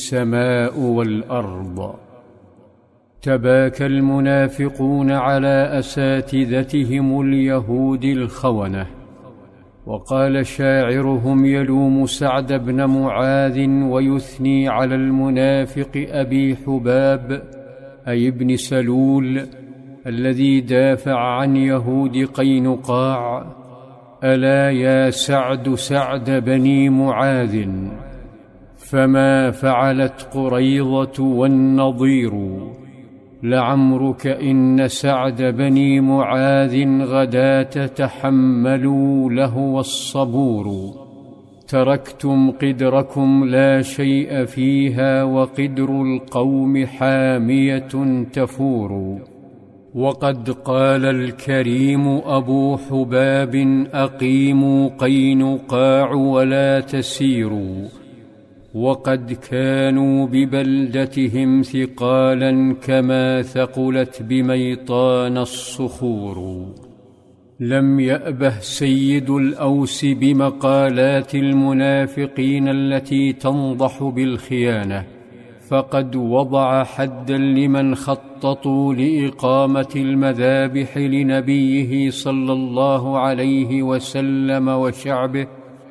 السماء والأرض. تباكى المنافقون على أساتذتهم اليهود الخونة، وقال شاعرهم يلوم سعد بن معاذ ويثني على المنافق أبي حباب أي ابن سلول الذي دافع عن يهود قينقاع: ألا يا سعد سعد بني معاذ، فما فعلت قريظة والنضير، لعمرك إن سعد بني معاذ غداة تحملوا لهو الصبور. تركتم قدركم لا شيء فيها، وقدر القوم حامية تفور. وقد قال الكريم أبو حباب: أقيموا قينقاع ولا تسيروا. وقد كانوا ببلدتهم ثقالا كما ثقلت بميطان الصخور. لم يأبه سيد الأوس بمقالات المنافقين التي تنضح بالخيانة، فقد وضع حدا لمن خططوا لإقامة المذابح لنبيه صلى الله عليه وسلم وشعبه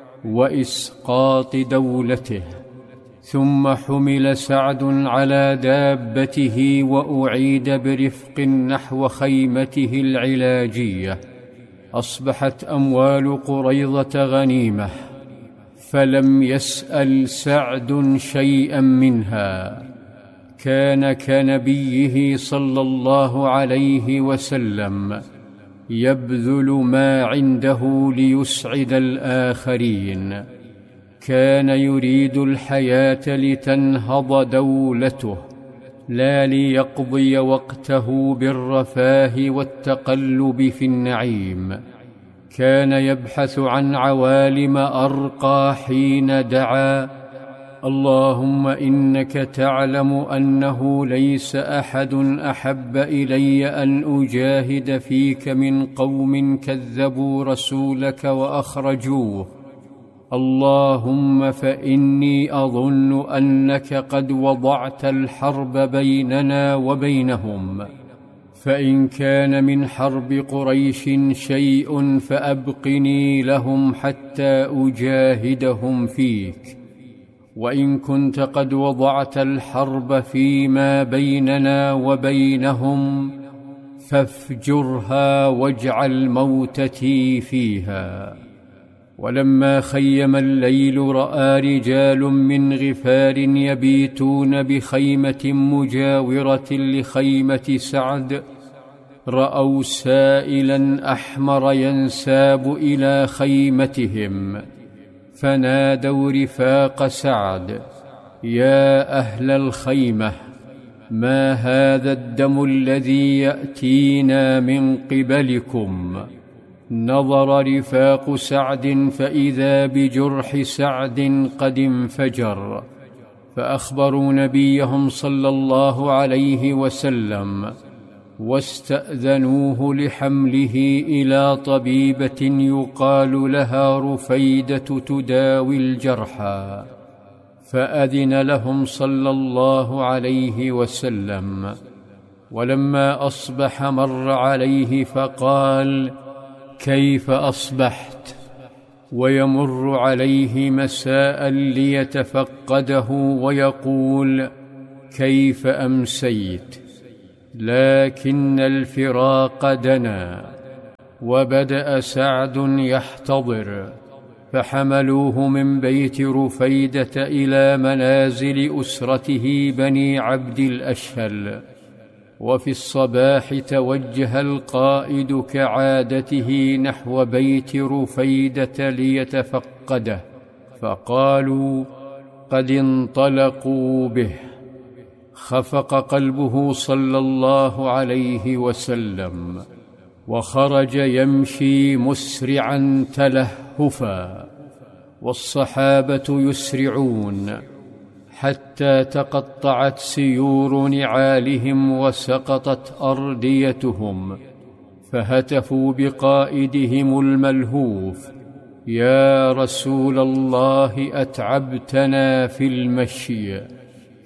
وإسقاط دولته. ثم حمل سعد على دابته وأعيد برفق نحو خيمته العلاجية. أصبحت أموال قريظة غنيمة، فلم يسأل سعد شيئا منها. كان كنبيه صلى الله عليه وسلم يبذل ما عنده ليسعد الآخرين. كان يريد الحياة لتنهض دولته، لا ليقضي وقته بالرفاه والتقلب في النعيم. كان يبحث عن عوالم أرقى حين دعا: اللهم إنك تعلم أنه ليس أحد أحب إلي أن أجاهد فيك من قوم كذبوا رسولك وأخرجوه. اللهم فإني أظن أنك قد وضعت الحرب بيننا وبينهم، فإن كان من حرب قريش شيء فأبقني لهم حتى أجاهدهم فيك، وإن كنت قد وضعت الحرب فيما بيننا وبينهم فافجرها واجعل موتتي فيها. ولما خيم الليل رأى رجال من غفار يبيتون بخيمة مجاورة لخيمة سعد، رأوا سائلا أحمر ينساب إلى خيمتهم، فنادوا رفاق سعد: يا أهل الخيمة، ما هذا الدم الذي يأتينا من قبلكم؟ نظر رفاق سعد فإذا بجرح سعد قد انفجر، فأخبروا نبيهم صلى الله عليه وسلم، واستأذنوه لحمله إلى طبيبة يقال لها رفيدة تداوي الجرحى، فأذن لهم صلى الله عليه وسلم. ولما أصبح مر عليه فقال: كيف أصبحت؟ ويمر عليه مساء ليتفقده ويقول: كيف أمسيت؟ لكن الفراق دنا. وبدأ سعد يحتضر، فحملوه من بيت رفيدة إلى منازل أسرته بني عبد الأشهل. وفي الصباح توجه القائد كعادته نحو بيت رفيدة ليتفقده، فقالوا: قد انطلقوا به. خفق قلبه صلى الله عليه وسلم، وخرج يمشي مسرعا تلهفا، والصحابة يسرعون، حتى تقطعت سيور نعالهم وسقطت أرديتهم، فهتفوا بقائدهم الملهوف: يا رسول الله، أتعبتنا في المشي.